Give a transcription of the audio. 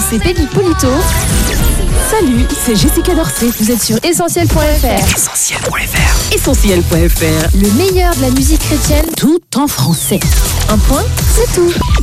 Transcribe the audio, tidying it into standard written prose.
c'est Peggy Polito. Salut, c'est Jessica Dorsey. Vous êtes sur Essentiel.fr. Essentiel.fr. Essentiel.fr. Le meilleur de la musique chrétienne, tout en français. Un point, c'est tout.